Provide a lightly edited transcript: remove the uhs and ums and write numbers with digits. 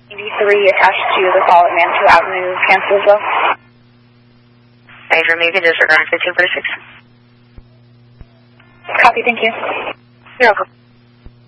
83 attached to the call at Manitou Avenue, Chancellorsville. Major, you can disregard 1546. Copy, thank you. You're welcome.